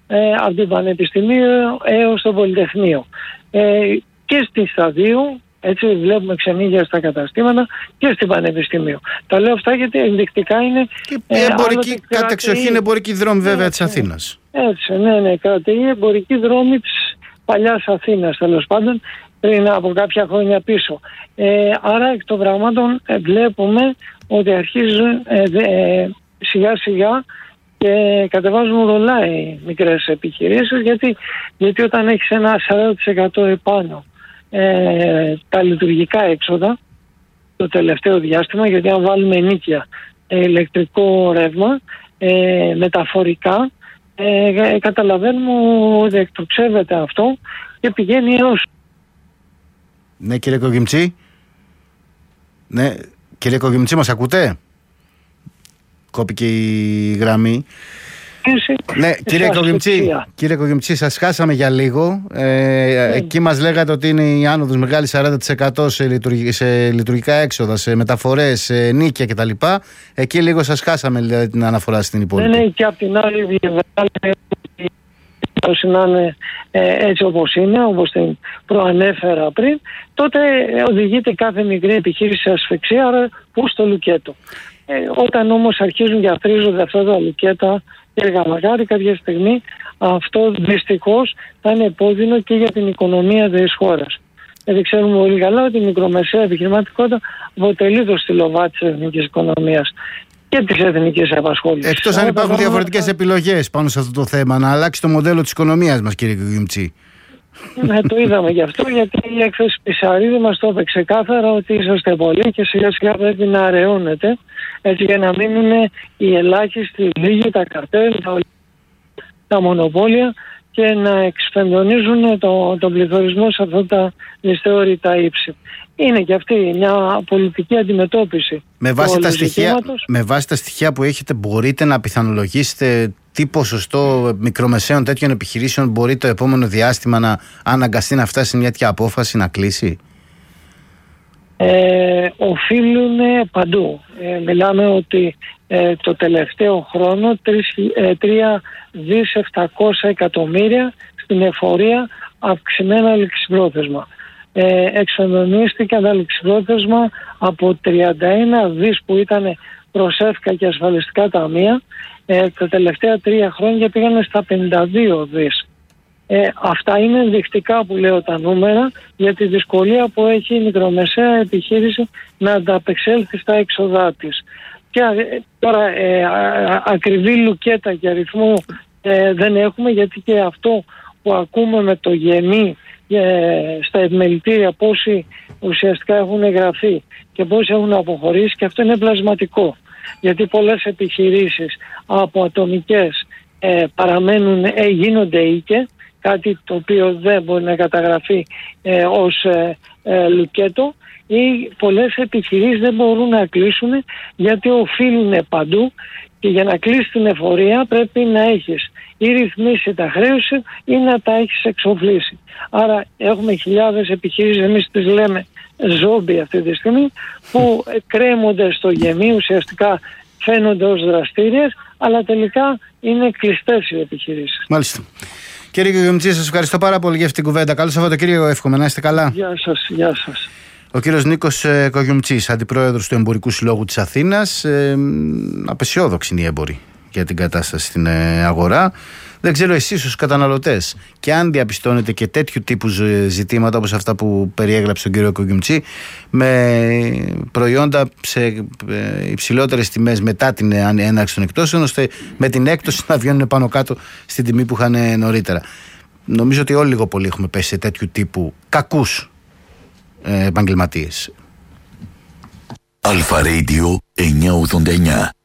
από την Πανεπιστημίου έως το Πολυτεχνείο. Και στη Σταδίου, έτσι βλέπουμε ξενύχια στα καταστήματα, και στην Πανεπιστημίου. Τα λέω αυτά γιατί ενδεικτικά είναι... Και εμπορική, κατεξοχήν εμπορική δρόμη βέβαια της Αθήνας. Έτσι, ναι, κρατεί εμπορική δρόμη της παλιάς Αθήνας, τέλος πάντων, πριν από κάποια χρόνια πίσω. Άρα εκ των πραγμάτων βλέπουμε ότι αρχίζουν σιγά σιγά και κατεβάζουν ρολά οι μικρές επιχειρήσεις, γιατί όταν έχεις ένα 40% επάνω τα λειτουργικά έξοδα το τελευταίο διάστημα, γιατί αν βάλουμε ενίκεια, ηλεκτρικό ρεύμα, μεταφορικά, καταλαβαίνουμε ότι εκτοξεύεται αυτό και πηγαίνει έως... Ναι, κύριε Κοκκυμτζή. Ναι, κύριε Κοκκυμτζή, μας ακούτε? Κόπηκε η γραμμή. Ναι, κύριε Κοκκυμτζή, σας χάσαμε για λίγο. Εκεί μας λέγατε ότι είναι η άνοδος μεγάλη 40% σε λειτουργικά έξοδα, σε μεταφορές, σε νίκια κτλ. Εκεί λίγο σας χάσαμε, δηλαδή, την αναφορά στην υπόλοιπη. Ναι, και απ' την άλλη διαβεβαιώνει ότι να είναι έτσι όπως είναι, όπως την προανέφερα πριν, τότε οδηγείται κάθε μικρή επιχείρηση σε ασφυξία, άρα πού στο λουκέτο. Όταν όμως αρχίζουν και αφρίζονται αυτά τα λουκέτα, έργα μακάρι κάποια στιγμή, αυτό δυστυχώς θα είναι επώδυνο και για την οικονομία της χώρας. Γιατί ξέρουμε πολύ καλά ότι η μικρομεσαία επιχειρηματικότητα αποτελεί το στυλοβάτι της εθνικής οικονομίας και της εθνικής απασχόλησης. Εκτός αν υπάρχουν διαφορετικές επιλογές πάνω σε αυτό το θέμα, να αλλάξει το μοντέλο της οικονομίας μας, κύριε Κοκκυμτζή. Ναι, το είδαμε γι' αυτό, γιατί η έκθεση Πισαρίδη μας το είπε ξεκάθαρα ότι είσαστε πολλοί και σιγά σιγά πρέπει να αραιώνετε, έτσι, για να μείνουν οι ελάχιστοι λίγοι, τα καρτέλ, τα μονοπόλια, και να εξφενδονίζουν τον πληθωρισμό σε αυτά τα δυσθεώρητα ύψη. Είναι και αυτή μια πολιτική αντιμετώπιση. Με βάση τα στοιχεία που έχετε, μπορείτε να πιθανολογήσετε τι ποσοστό μικρομεσαίων τέτοιων επιχειρήσεων μπορεί το επόμενο διάστημα να αναγκαστεί να φτάσει σε μια τέτοια απόφαση να κλείσει? Οφείλουν παντού. Μιλάμε ότι το τελευταίο χρόνο 3.700 εκατομμύρια στην εφορία αυξημένα ληξιπρόθεσμα. Εξονομίστηκαν τα ληξιπρόθεσμα από 31 δις που ήταν προσέφκα και ασφαλιστικά ταμεία, τα τελευταία 3 χρόνια πήγανε στα 52 δις. Αυτά είναι ενδεικτικά που λέω τα νούμερα για τη δυσκολία που έχει η μικρομεσαία επιχείρηση να ανταπεξέλθει στα έξοδά της. Και τώρα ακριβή λουκέτα και αριθμό δεν έχουμε, γιατί και αυτό που ακούμε με το γεμί στα επιμελητήρια, πόσοι ουσιαστικά έχουν εγγραφεί και πόσοι έχουν αποχωρήσει, και αυτό είναι πλασματικό, γιατί πολλές επιχειρήσεις από ατομικές παραμένουν, γίνονται οίκε, κάτι το οποίο δεν μπορεί να καταγραφεί ως λουκέτο, ή πολλές επιχειρήσεις δεν μπορούν να κλείσουν γιατί οφείλουν παντού, και για να κλείσει την εφορία πρέπει να έχεις ή ρυθμίσει τα χρέη σου ή να τα έχεις εξοφλήσει. Άρα έχουμε χιλιάδες επιχειρήσεις, εμείς τις λέμε ζόμπι αυτή τη στιγμή, που κρέμονται στο γεμί, ουσιαστικά φαίνονται ως δραστήριες, αλλά τελικά είναι κλειστές οι επιχειρήσεις. Μάλιστα. Κύριε Κοκκυμτζή, σας ευχαριστώ πάρα πολύ για αυτή την κουβέντα. Καλό Σαββατοκύριακο, εύχομαι να είστε καλά. Γεια σας. Ο κύριος Νίκος Κοκκυμτζής, αντιπρόεδρος του Εμπορικού Συλλόγου της Αθήνας. Απεσιόδοξη είναι η έμποροι για την κατάσταση στην αγορά. Δεν ξέρω εσείς ως καταναλωτές, και αν διαπιστώνετε και τέτοιου τύπου ζητήματα όπως αυτά που περιέγραψε ο κύριο Κοκκυμτζή, με προϊόντα σε υψηλότερες τιμές μετά την έναρξη των εκτόσεων, ώστε με την έκπτωση να βγαίνουν πάνω κάτω στην τιμή που είχαν νωρίτερα. Νομίζω ότι όλοι λίγο πολύ έχουμε πέσει σε τέτοιου τύπου κακούς επαγγελματίες. Αλφα Radio 989.